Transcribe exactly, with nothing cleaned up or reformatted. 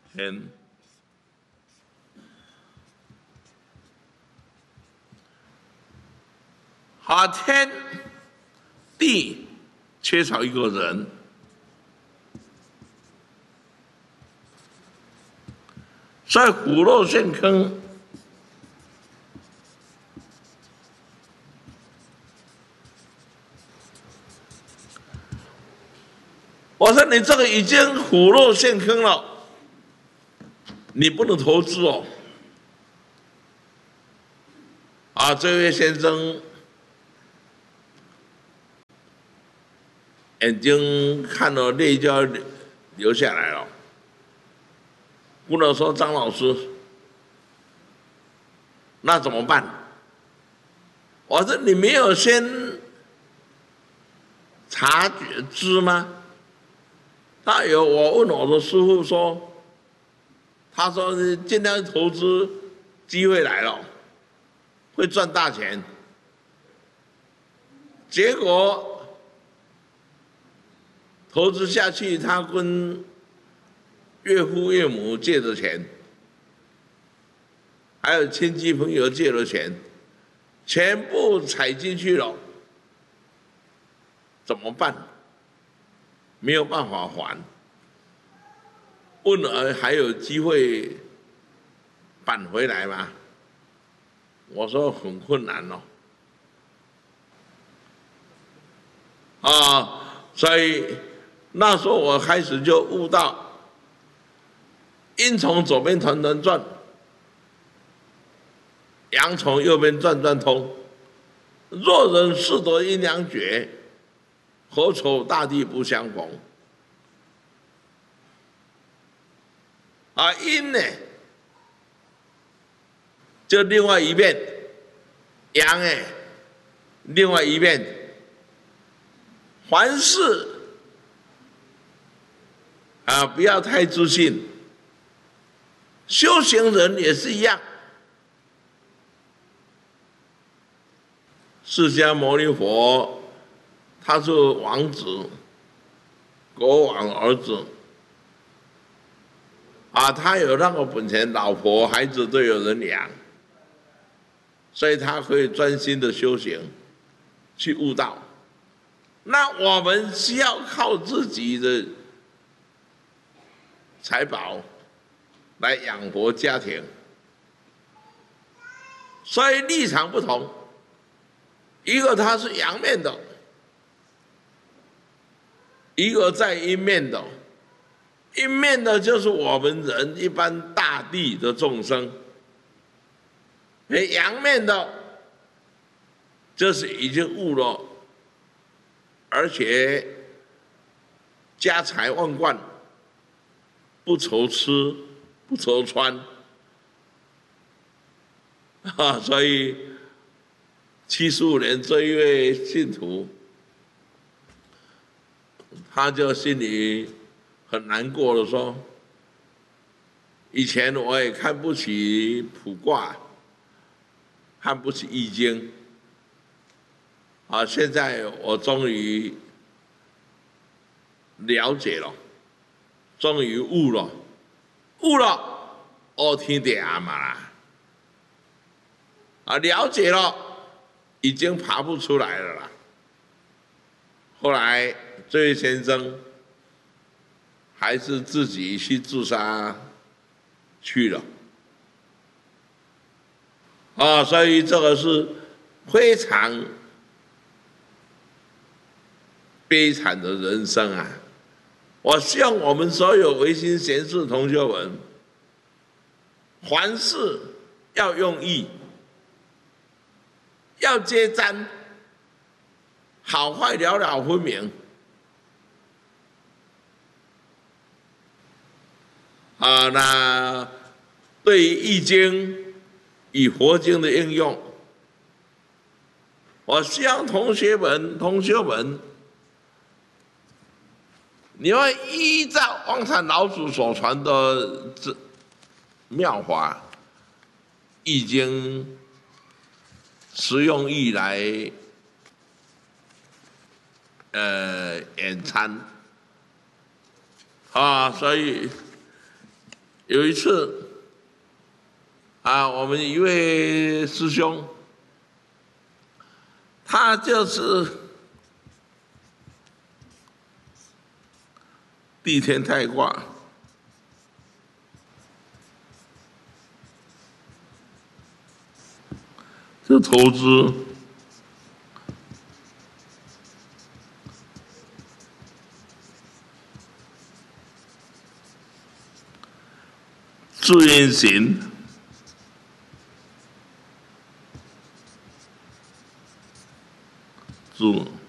天，好，天地缺少一个人，所以虎落陷坑。我说你这个已经虎落陷坑了，你不能投资哦。啊，这位先生眼睛看了泪就要流下来了。不能说张老师，那怎么办？我说你没有先察觉知吗？他有，我问我的师父说，他说今天投资机会来了，会赚大钱。结果投资下去，他跟岳父岳母借的钱，还有亲戚朋友借的钱，全部踩进去了，怎么办？没有办法还。问了还有机会扳回来吗？我说很困难哦。啊，所以那时候我开始就悟到，阴从左边团团转，阳从右边转转通。若人识得阴阳诀，何愁大地不相逢？啊，阴呢，就另外一面；阳哎，另外一面。凡事啊，不要太自信。修行人也是一样。释迦牟尼佛，他是王子，国王儿子。啊，他有那个本钱，老婆孩子都有人养，所以他可以专心的修行，去悟道。那我们需要靠自己的财宝来养活家庭，所以立场不同。一个他是阳面的，一个在阴面的。阴面的就是我们人一般大地的众生，而阳面的就是已经悟了，而且家财万贯，不愁吃，不愁穿，啊，所以七十五年这一位信徒，他就心里很难过的说，以前我也看不起卜卦，看不起易经，啊，现在我终于了解了，终于悟了，悟了，哦，天地阿嘛啦，啊，了解了，已经爬不出来了啦。后来这位先生还是自己去自杀去了，啊，所以这个是非常悲惨的人生啊！我希望我们所有维新贤士同学们，凡事要用意，要揭瞻，好坏了了分明。啊，那对于易经与佛经的应用，我希望同学们、同学们，你要依照王禅老祖所传的这妙法，易经实用意来呃演参啊，所以有一次，啊，我们一位师兄，他就是地天泰卦，这投资自运行，自